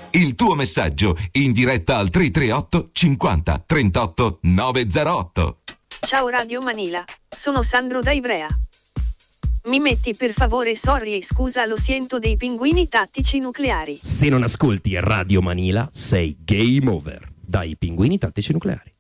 Il tuo messaggio in diretta al 338 50 38 908. Ciao Radio Manila, sono Sandro da Ivrea. Mi metti per favore Sorry e scusa lo siento dei pinguini tattici nucleari. Se non ascolti Radio Manila sei game over. Dai pinguini tattici nucleari.